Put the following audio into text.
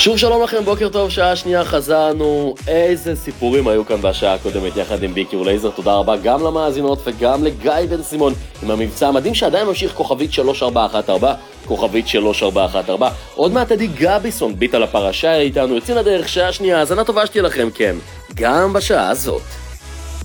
שוב שלום לכם, בוקר טוב, שעה שנייה חזרנו. איזה סיפורים היו כאן בשעה הקודמת יחד עם ביקי ולייזר. תודה רבה גם למאזינות וגם לגיא בן סימון עם המבצע המדהים שעדיין ממשיך, כוכבית 3414, כוכבית 3414. עוד מעט עדי גביסון ביט על הפרשה איתנו, יוצאים לדרך שעה שנייה, האזנה טובה שתהיה לכם, כן, גם בשעה הזאת.